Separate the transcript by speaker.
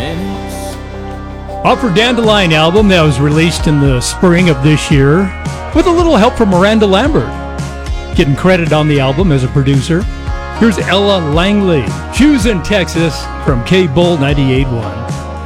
Speaker 1: Off her Dandelion album that was released in the spring of this year, with a little help from Miranda Lambert, getting credit on the album as a producer. Here's Ella Langley, Shoes in Texas, from K-Bull 98.1.